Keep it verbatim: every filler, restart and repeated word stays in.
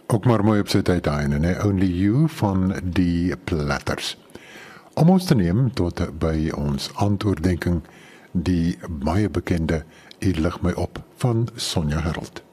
Ook maar mooi op sy tyd daai, nee, Only You van die Platters. Om ons te neem tot by ons aandoordenking, die baie bekende U lig my op van Sonja Herold.